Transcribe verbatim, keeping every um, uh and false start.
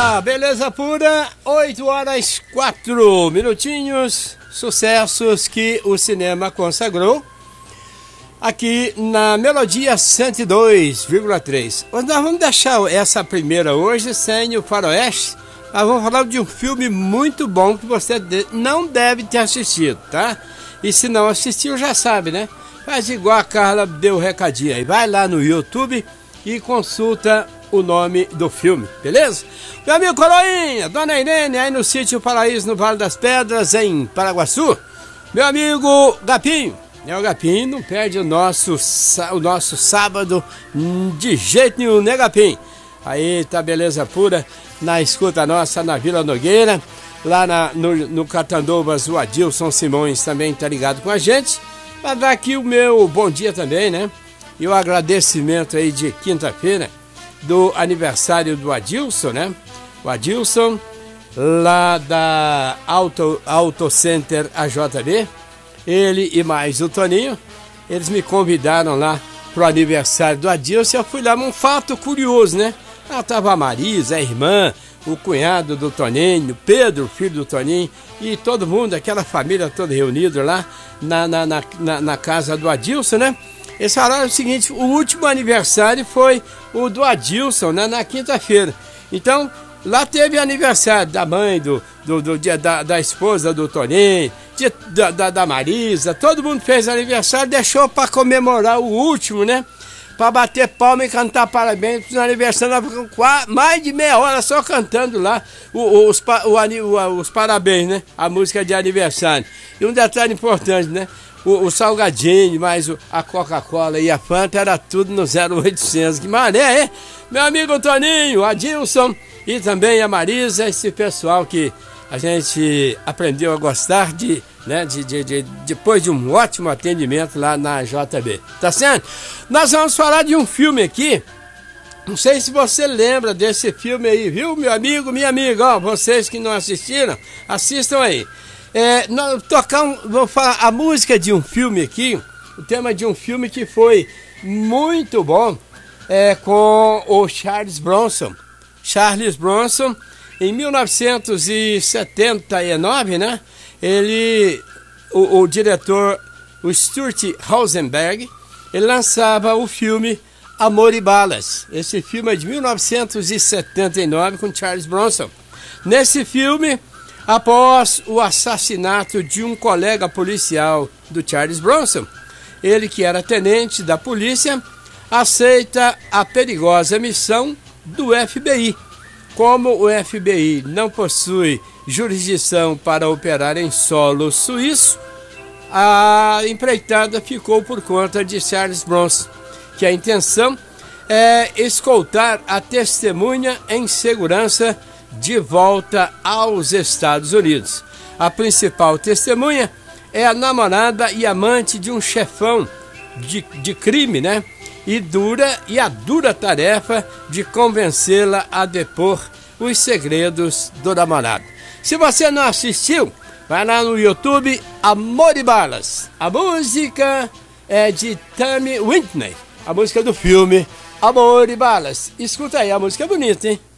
Opa, beleza pura, oito horas quatro minutinhos, sucessos que o cinema consagrou, aqui na Melodia cento e dois vírgula três. Nós vamos deixar essa primeira hoje sem o faroeste, nós vamos falar de um filme muito bom que você não deve ter assistido, tá? E se não assistiu, já sabe, né? Faz igual a Carla deu o recadinho aí, vai lá no YouTube e consulta o nome do filme, beleza? Meu amigo Coroinha, Dona Irene, aí no sítio Paraíso, no Vale das Pedras, em Paraguaçu. Meu amigo Gapinho, é o Gapinho, não perde o nosso, o nosso sábado de jeito nenhum, né, Gapinho? Aí tá beleza pura, na escuta nossa, na Vila Nogueira, lá na, no, no Catandovas, o Adilson Simões também tá ligado com a gente. Pra dar aqui o meu bom dia também, né? E o agradecimento aí de quinta-feira do aniversário do Adilson, né? O Adilson, lá da Auto, Auto Center A J B, ele e mais o Toninho, eles me convidaram lá pro aniversário do Adilson. Eu fui lá, um fato curioso, né? Lá tava a Marisa, a irmã, o cunhado do Toninho, Pedro, filho do Toninho, e todo mundo, aquela família toda reunida lá na, na, na, na, na casa do Adilson, né? Esse horário é o seguinte, o último aniversário foi o do Adilson, né, na quinta-feira. Então, lá teve aniversário da mãe, do, do, do, da, da esposa do Toninho, de, da, da, da Marisa, todo mundo fez aniversário, deixou para comemorar o último, né? Para bater palma e cantar parabéns para os aniversários, mais de meia hora só cantando lá os, os, os parabéns, né? A música de aniversário. E um detalhe importante, né? O, o salgadinho, mais o, a Coca-Cola e a Fanta era tudo no zero oitocentos. Que mané, hein? Meu amigo Toninho, o Adilson e também a Marisa, esse pessoal que a gente aprendeu a gostar de, né, de, de, de, depois de um ótimo atendimento lá na J B. Tá certo? Nós vamos falar de um filme aqui. Não sei se você lembra desse filme aí, viu, meu amigo, minha amiga? Ó, vocês que não assistiram, assistam aí. É, nós tocar um, vou falar a música de um filme aqui, o tema de um filme que foi muito bom, é, com o Charles Bronson. Charles Bronson, em mil novecentos e setenta e nove, né? Ele, o, o diretor, o Stuart Rosenberg, ele lançava o filme Amor e Balas. Esse filme é de mil novecentos e setenta e nove com Charles Bronson. Nesse filme, após o assassinato de um colega policial do Charles Bronson, ele que era tenente da polícia, aceita a perigosa missão do F B I. Como o F B I não possui jurisdição para operar em solo suíço, a empreitada ficou por conta de Charles Bronson, que a intenção é escoltar a testemunha em segurança de volta aos Estados Unidos. A principal testemunha é a namorada e amante de um chefão de, de crime, né? E, dura, e a dura tarefa de convencê-la a depor os segredos do namorado. Se você não assistiu, vai lá no YouTube, Amor e Balas. A música é de Tammy Whitney, a música do filme Amor e Balas. Escuta aí, a música é bonita, hein?